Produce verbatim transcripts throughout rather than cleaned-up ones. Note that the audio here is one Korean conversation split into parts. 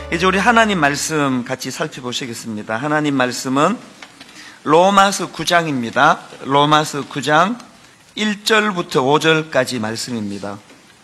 이제 우리 하나님 말씀 같이 살펴보시겠습니다. 하나님 말씀은 로마서 구 장입니다. 로마서 구 장 일 절부터 오 절까지 말씀입니다.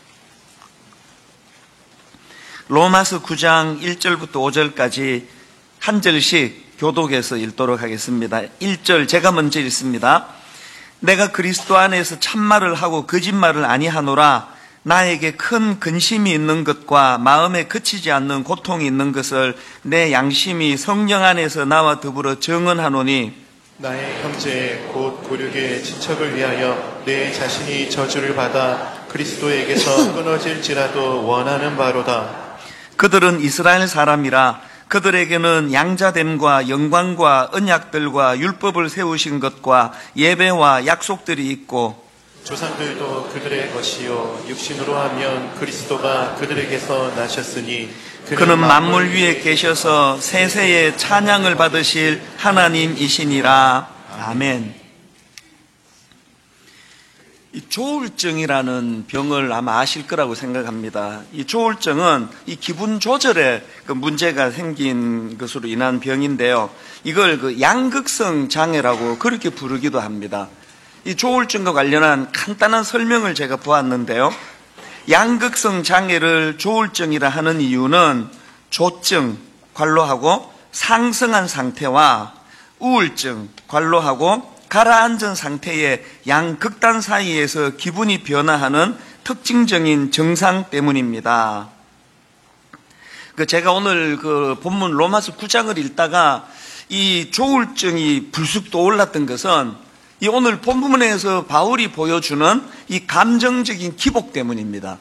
로마서 구 장 일 절부터 오 절까지 한 절씩 교독해서 읽도록 하겠습니다. 일 절 제가 먼저 읽습니다. 내가 그리스도 안에서 참말을 하고 거짓말을 아니하노라. 나에게 큰 근심이 있는 것과 마음에 그치지 않는 고통이 있는 것을 내 양심이 성령 안에서 나와 더불어 증언하노니, 나의 형제 곧 고륙의 친척을 위하여 내 자신이 저주를 받아 그리스도에게서 끊어질지라도 원하는 바로다. 그들은 이스라엘 사람이라. 그들에게는 양자됨과 영광과 언약들과 율법을 세우신 것과 예배와 약속들이 있고, 조상들도 그들의 것이요 육신으로 하면 그리스도가 그들에게서 나셨으니 그는 만물 위에 계셔서 세세의 찬양을 받으실 하나님이시니라. 아멘. 이 조울증이라는 병을 아마 아실 거라고 생각합니다. 이 조울증은 이 기분 조절에 그 문제가 생긴 것으로 인한 병인데요. 이걸 그 양극성 장애라고 그렇게 부르기도 합니다. 이 조울증과 관련한 간단한 설명을 제가 보았는데요. 양극성 장애를 조울증이라 하는 이유는 조증, 관로하고 상승한 상태와 우울증, 관로하고 가라앉은 상태의 양극단 사이에서 기분이 변화하는 특징적인 증상 때문입니다. 그 제가 오늘 그 본문 로마서 구 장을 읽다가 이 조울증이 불쑥 떠올랐던 것은 이 오늘 본문에서 바울이 보여주는 이 감정적인 기복 때문입니다.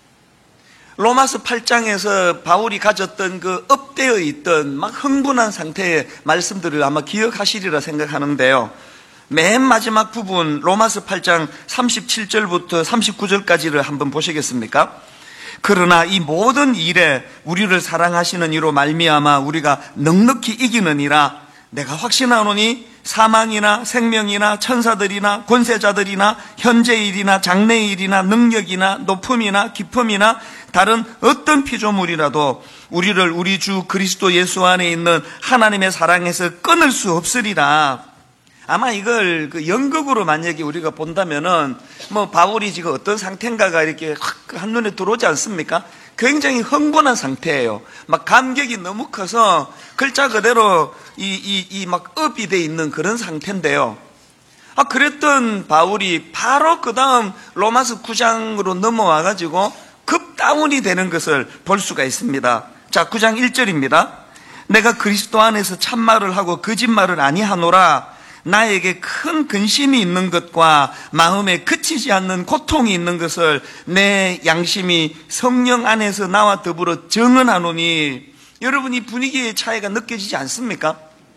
로마서 팔 장에서 바울이 가졌던 그 업되어 있던 막 흥분한 상태의 말씀들을 아마 기억하시리라 생각하는데요. 맨 마지막 부분 로마서 팔 장 삼십칠 절부터 삼십구 절까지를 한번 보시겠습니까? 그러나 이 모든 일에 우리를 사랑하시는 이로 말미암아 우리가 넉넉히 이기느니라. 내가 확신하노니 사망이나 생명이나 천사들이나 권세자들이나 현재일이나 장래일이나 능력이나 높음이나 깊음이나 다른 어떤 피조물이라도 우리를 우리 주 그리스도 예수 안에 있는 하나님의 사랑에서 끊을 수 없으리라. 아마 이걸 그 연극으로 만약에 우리가 본다면은 뭐 바울이 지금 어떤 상태인가가 이렇게 확 한눈에 들어오지 않습니까? 굉장히 흥분한 상태예요. 막 감격이 너무 커서 글자 그대로 이, 이, 이 막 업이 돼 있는 그런 상태인데요. 아, 그랬던 바울이 바로 그 다음 로마서 구 장으로 넘어와가지고 급 다운이 되는 것을 볼 수가 있습니다. 자, 구 장 일 절입니다. 내가 그리스도 안에서 참말을 하고 거짓말을 아니하노라. 나에게 큰 근심이 있는 것과 마음에 그치지 않는 고통이 있는 것을 내 양심이 성령 안에서 나와 더불어 증언하노니. 여러분, 이 분위기의 차이가 느껴지지 않습니까?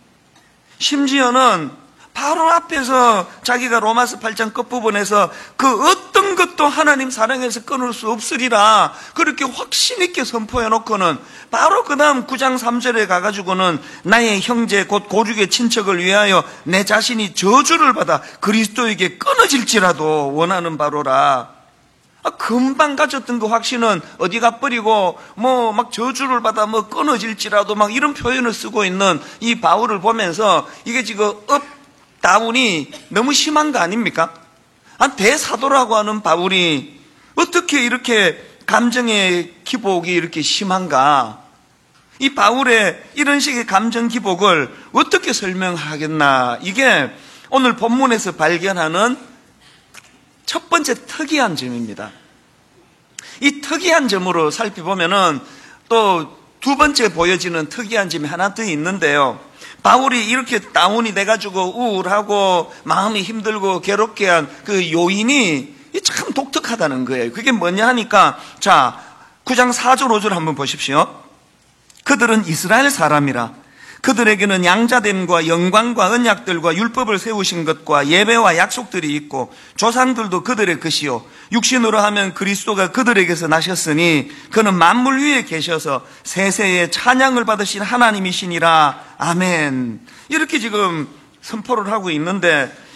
심지어는 바로 앞에서 자기가 로마서 팔 장 끝부분에서 그 어떤 것도 하나님 사랑에서 끊을 수 없으리라 그렇게 확신 있게 선포해 놓고는 바로 그 다음 구 장 삼 절에 가가지고는 나의 형제 곧 고륙의 친척을 위하여 내 자신이 저주를 받아 그리스도에게 끊어질지라도 원하는 바로라. 아, 금방 가졌던 그 확신은 어디 가버리고 뭐 막 저주를 받아 뭐 끊어질지라도 막 이런 표현을 쓰고 있는 이 바울을 보면서 이게 지금 업 다운이 너무 심한 거 아닙니까? 아, 대사도라고 하는 바울이 어떻게 이렇게 감정의 기복이 이렇게 심한가? 이 바울의 이런 식의 감정 기복을 어떻게 설명하겠나? 이게 오늘 본문에서 발견하는 첫 번째 특이한 점입니다. 이 특이한 점으로 살펴보면은 또 두 번째 보여지는 특이한 점이 하나 더 있는데요. 바울이 이렇게 다운이 돼가지고 우울하고 마음이 힘들고 괴롭게 한 그 요인이 참 독특하다는 거예요. 그게 뭐냐 하니까, 자, 구 장 사 절 오 절 한번 보십시오. 그들은 이스라엘 사람이라. 그들에게는 양자됨과 영광과 언약들과 율법을 세우신 것과 예배와 약속들이 있고 조상들도 그들의 것이요 육신으로 하면 그리스도가 그들에게서 나셨으니 그는 만물 위에 계셔서 세세의 찬양을 받으신 하나님이시니라. 아멘. 이렇게 지금 선포를 하고 있는데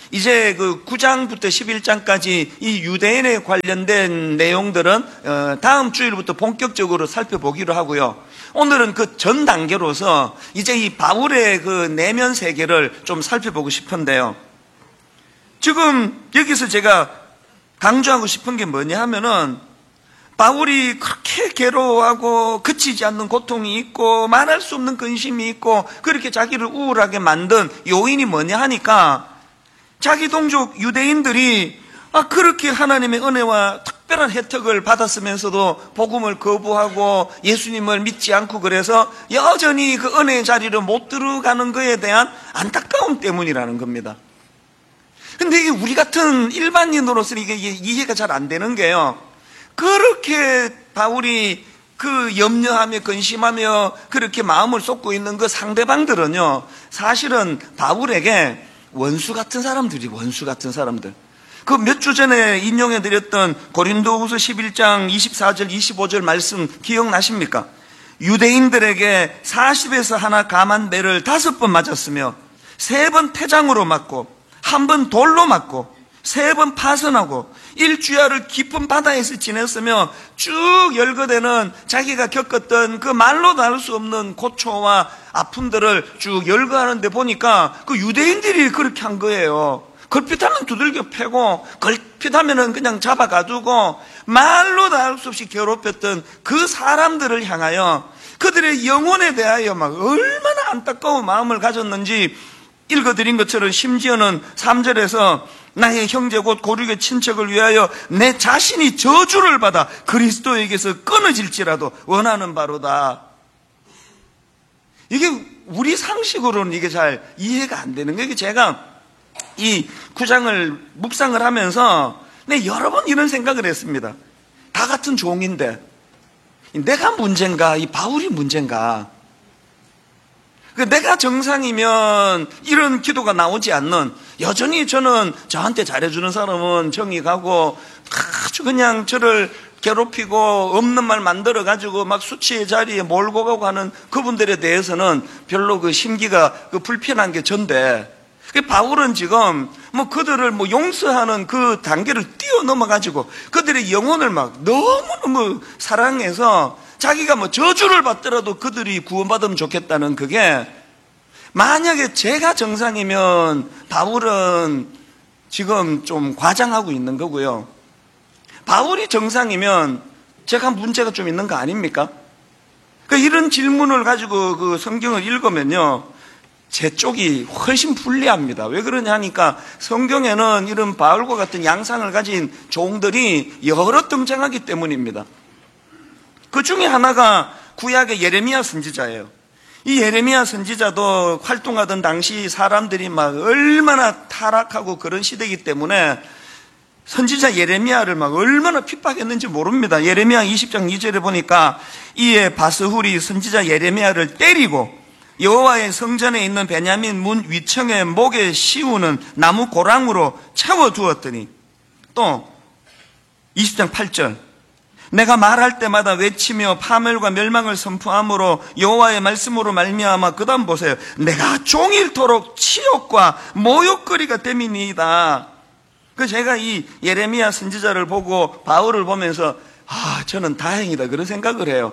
이제 그 구 장부터 십일 장까지 이 유대인에 관련된 내용들은 다음 주일부터 본격적으로 살펴보기로 하고요. 오늘은 그 전 단계로서 이제 이 바울의 그 내면 세계를 좀 살펴보고 싶은데요. 지금 여기서 제가 강조하고 싶은 게 뭐냐 하면은 바울이 그렇게 괴로워하고 그치지 않는 고통이 있고 말할 수 없는 근심이 있고 그렇게 자기를 우울하게 만든 요인이 뭐냐 하니까 자기 동족 유대인들이 아 그렇게 하나님의 은혜와 특별한 혜택을 받았으면서도 복음을 거부하고 예수님을 믿지 않고 그래서 여전히 그 은혜의 자리를 못 들어가는 것에 대한 안타까움 때문이라는 겁니다. 근데 이게 우리 같은 일반인으로서는 이게 이해가 잘 안 되는 게요. 그렇게 바울이 그 염려하며 근심하며 그렇게 마음을 쏟고 있는 그 상대방들은요, 사실은 바울에게 원수 같은 사람들이 원수 같은 사람들. 그 몇 주 전에 인용해 드렸던 고린도후서 십일 장 이십사 절 이십오 절 말씀 기억나십니까? 유대인들에게 사십에서 하나 감한 매를 다섯 번 맞았으며 세 번 태장으로 맞고 한 번 돌로 맞고 세 번 파선하고 일주야를 깊은 바다에서 지냈으며 쭉 열거되는 자기가 겪었던 그 말로도 알 수 없는 고초와 아픔들을 쭉 열거하는데 보니까 그 유대인들이 그렇게 한 거예요. 걸핏하면 두들겨 패고 걸핏하면 그냥 잡아가두고 말로도 알 수 없이 괴롭혔던 그 사람들을 향하여 그들의 영혼에 대하여 막 얼마나 안타까운 마음을 가졌는지 읽어드린 것처럼 심지어는 삼 절에서 나의 형제 곧 고륙의 친척을 위하여 내 자신이 저주를 받아 그리스도에게서 끊어질지라도 원하는 바로다. 이게 우리 상식으로는 이게 잘 이해가 안 되는 거예요. 제가 이 구장을 묵상을 하면서 네, 여러 번 이런 생각을 했습니다. 다 같은 종인데 내가 문제인가 이 바울이 문제인가. 내가 정상이면 이런 기도가 나오지 않는, 여전히 저는 저한테 잘해주는 사람은 정이 가고 아주 그냥 저를 괴롭히고 없는 말 만들어가지고 막 수치의 자리에 몰고 가고 하는 그분들에 대해서는 별로 그 심기가 그 불편한 게 전데, 바울은 지금 뭐 그들을 뭐 용서하는 그 단계를 뛰어넘어가지고 그들의 영혼을 막 너무너무 사랑해서 자기가 뭐 저주를 받더라도 그들이 구원받으면 좋겠다는, 그게 만약에 제가 정상이면 바울은 지금 좀 과장하고 있는 거고요. 바울이 정상이면 제가 문제가 좀 있는 거 아닙니까? 그러니까 이런 질문을 가지고 그 성경을 읽으면요, 제 쪽이 훨씬 불리합니다. 왜 그러냐 하니까 성경에는 이런 바울과 같은 양상을 가진 종들이 여러 등장하기 때문입니다. 그 중에 하나가 구약의 예레미야 선지자예요. 이 예레미야 선지자도 활동하던 당시 사람들이 막 얼마나 타락하고 그런 시대이기 때문에 선지자 예레미야를 막 얼마나 핍박했는지 모릅니다. 예레미야 이십 장 이 절에 보니까 이에 바스훌이 선지자 예레미야를 때리고 여호와의 성전에 있는 베냐민 문 위층에 목에 씌우는 나무 고랑으로 채워두었더니, 또 이십 장 팔 절 내가 말할 때마다 외치며 파멸과 멸망을 선포함으로 여호와의 말씀으로 말미암아, 그 다음 보세요. 내가 종일토록 치욕과 모욕거리가 됨이니이다. 그 제가 이 예레미야 선지자를 보고 바울을 보면서 아 저는 다행이다 그런 생각을 해요.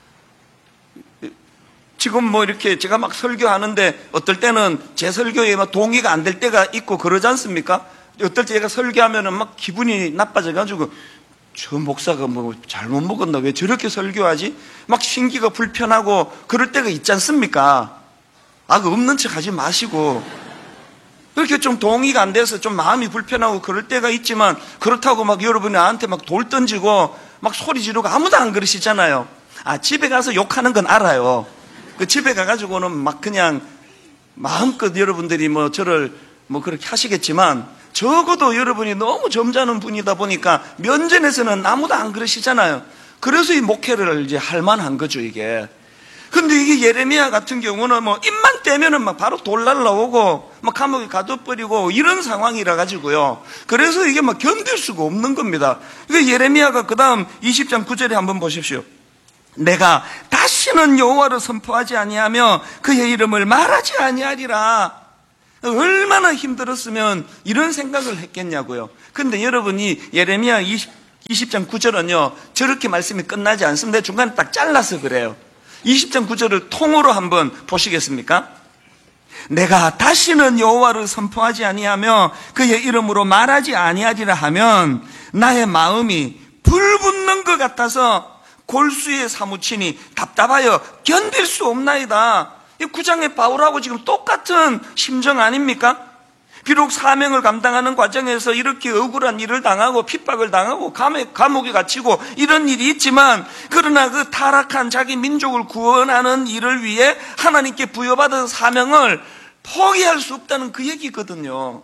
지금 뭐 이렇게 제가 막 설교하는데 어떨 때는 제 설교에 막 동의가 안 될 때가 있고 그러지 않습니까? 어떨 때 제가 설교하면은 막 기분이 나빠져가지고 저 목사가 뭐 잘못 먹었나 왜 저렇게 설교하지? 막 신기가 불편하고 그럴 때가 있지 않습니까? 아, 그 없는 척 하지 마시고 그렇게 좀 동의가 안 돼서 좀 마음이 불편하고 그럴 때가 있지만, 그렇다고 막 여러분이 나한테 막 돌 던지고 막 소리 지르고 아무도 안 그러시잖아요. 아, 집에 가서 욕하는 건 알아요. 그 집에 가가지고는 막 그냥 마음껏 여러분들이 뭐 저를 뭐 그렇게 하시겠지만, 적어도 여러분이 너무 점잖은 분이다 보니까 면전에서는 아무도 안 그러시잖아요. 그래서 이 목회를 이제 할 만한 거죠, 이게. 근데 이게 예레미야 같은 경우는 뭐 입만 떼면은 막 바로 돌 날라오고 막 감옥에 가둬버리고 이런 상황이라 가지고요. 그래서 이게 막 견딜 수가 없는 겁니다. 그 예레미야가 그 다음 이십 장 구 절에 한번 보십시오. 내가 다시는 여호와를 선포하지 아니하며 그의 이름을 말하지 아니하리라. 얼마나 힘들었으면 이런 생각을 했겠냐고요. 근데 여러분이 예레미야 이십 장 구 절은요, 저렇게 말씀이 끝나지 않습니다. 중간에 딱 잘라서 그래요. 이십 장 구 절을 통으로 한번 보시겠습니까? 내가 다시는 여호와를 선포하지 아니하며 그의 이름으로 말하지 아니하리라 하면 나의 마음이 불붙는 것 같아서 골수에 사무치니 답답하여 견딜 수 없나이다. 이 구장의 바울하고 지금 똑같은 심정 아닙니까? 비록 사명을 감당하는 과정에서 이렇게 억울한 일을 당하고 핍박을 당하고 감옥에 갇히고 이런 일이 있지만, 그러나 그 타락한 자기 민족을 구원하는 일을 위해 하나님께 부여받은 사명을 포기할 수 없다는 그 얘기거든요.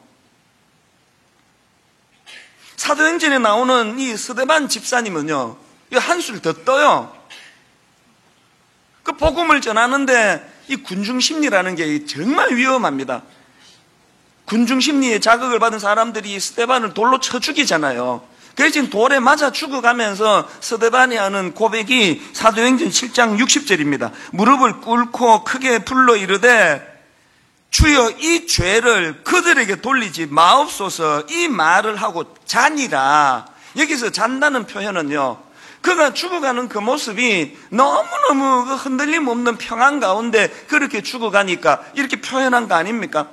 사도행전에 나오는 이 스데반 집사님은요, 한술 더 떠요. 그 복음을 전하는데 이 군중심리라는 게 정말 위험합니다. 군중심리에 자극을 받은 사람들이 스데반을 돌로 쳐 죽이잖아요. 그래서 지금 돌에 맞아 죽어가면서 스데반이 하는 고백이 사도행전 칠 장 육십 절입니다. 무릎을 꿇고 크게 불러 이르되 주여 이 죄를 그들에게 돌리지 마옵소서. 이 말을 하고 자니라. 여기서 잔다는 표현은요, 그가 죽어가는 그 모습이 너무너무 그 흔들림 없는 평안 가운데 그렇게 죽어가니까 이렇게 표현한 거 아닙니까?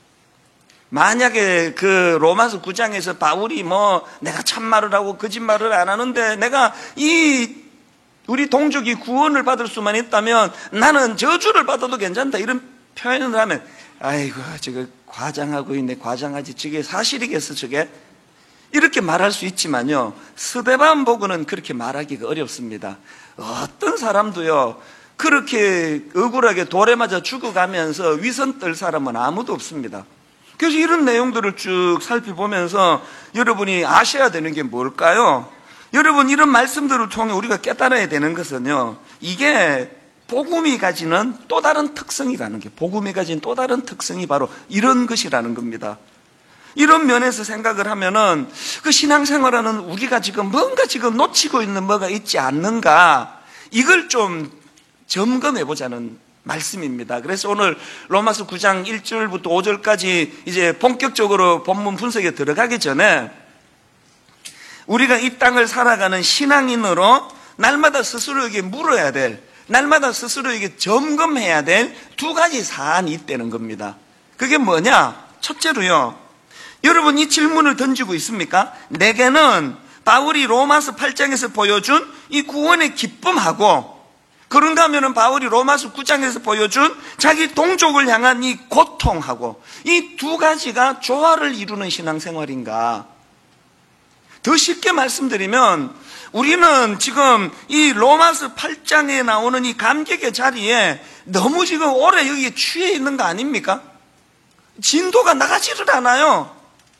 만약에 그 로마서 구 장에서 바울이 뭐 내가 참말을 하고 거짓말을 안 하는데 내가 이 우리 동족이 구원을 받을 수만 있다면 나는 저주를 받아도 괜찮다, 이런 표현을 하면 아이고 저거 과장하고 있네, 과장하지, 저게 사실이겠어 저게? 이렇게 말할 수 있지만요, 스데반 보고는 그렇게 말하기가 어렵습니다. 어떤 사람도요 그렇게 억울하게 돌에 맞아 죽어가면서 위선 떨 사람은 아무도 없습니다. 그래서 이런 내용들을 쭉 살펴보면서 여러분이 아셔야 되는 게 뭘까요? 여러분, 이런 말씀들을 통해 우리가 깨달아야 되는 것은요, 이게 복음이 가지는 또 다른 특성이라는 게, 복음이 가진 또 다른 특성이 바로 이런 것이라는 겁니다. 이런 면에서 생각을 하면은 그 신앙생활하는 우리가 지금 뭔가 지금 놓치고 있는 뭐가 있지 않는가, 이걸 좀 점검해 보자는 말씀입니다. 그래서 오늘 로마서 구 장 일 절부터 오 절까지 이제 본격적으로 본문 분석에 들어가기 전에 우리가 이 땅을 살아가는 신앙인으로 날마다 스스로에게 물어야 될, 날마다 스스로에게 점검해야 될 두 가지 사안이 있다는 겁니다. 그게 뭐냐? 첫째로요, 여러분 이 질문을 던지고 있습니까? 내게는 바울이 로마서 팔 장에서 보여준 이 구원의 기쁨하고, 그런가 하면은 바울이 로마서 구 장에서 보여준 자기 동족을 향한 이 고통하고, 이 두 가지가 조화를 이루는 신앙생활인가? 더 쉽게 말씀드리면 우리는 지금 이 로마서 팔 장에 나오는 이 감격의 자리에 너무 지금 오래 여기에 취해 있는 거 아닙니까? 진도가 나가지를 않아요.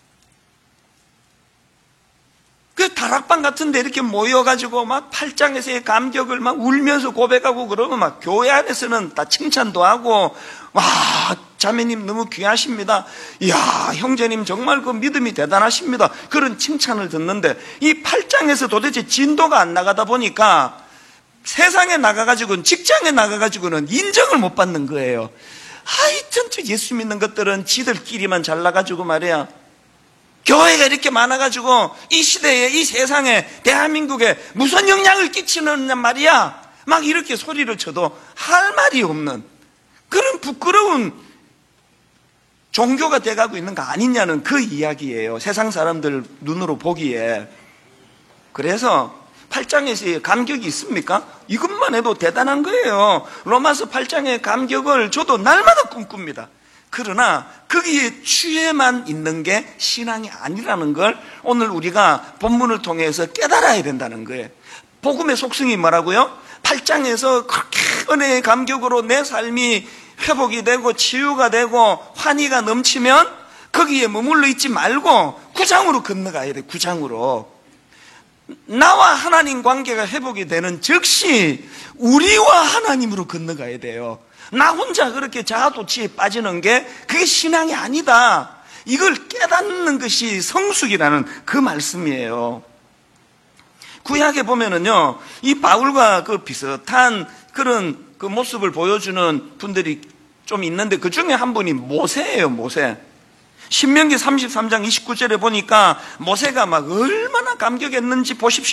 그 다락방 같은데 이렇게 모여가지고 막 팔 장에서의 감격을 막 울면서 고백하고 그러면 막 교회 안에서는 다 칭찬도 하고, 와, 자매님 너무 귀하십니다. 이야, 형제님 정말 그 믿음이 대단하십니다. 그런 칭찬을 듣는데 이 팔 장에서 도대체 진도가 안 나가다 보니까 세상에 나가가지고는, 직장에 나가가지고는 인정을 못 받는 거예요. 하여튼 저 예수 믿는 것들은 지들끼리만 잘나가지고 말이야. 교회가 이렇게 많아가지고 이 시대에, 이 세상에, 대한민국에 무슨 영향을 끼치느냐 말이야. 막 이렇게 소리를 쳐도 할 말이 없는 그런 부끄러운 종교가 돼가고 있는 거 아니냐는 그 이야기예요. 세상 사람들 눈으로 보기에. 그래서 팔 장에서의 감격이 있습니까? 이것만 해도 대단한 거예요. 로마서 팔 장의 감격을 저도 날마다 꿈꿉니다. 그러나 거기에 취해만 있는 게 신앙이 아니라는 걸 오늘 우리가 본문을 통해서 깨달아야 된다는 거예요. 복음의 속성이 뭐라고요? 팔 장에서 그렇게 은혜의 감격으로 내 삶이 회복이 되고 치유가 되고 환희가 넘치면 거기에 머물러 있지 말고 구 장으로 건너가야 돼. 구 장으로. 나와 하나님 관계가 회복이 되는 즉시 우리와 하나님으로 건너가야 돼요. 나 혼자 그렇게 자아도취에 빠지는 게 그게 신앙이 아니다. 이걸 깨닫는 것이 성숙이라는 그 말씀이에요. 구약에 보면은요, 이 바울과 그 비슷한 그런 그 모습을 보여주는 분들이 좀 있는데 그 중에 한 분이 모세예요, 모세. 신명기 삼십삼 장 이십구 절에 보니까 모세가 막 얼마나 감격했는지 보십시오.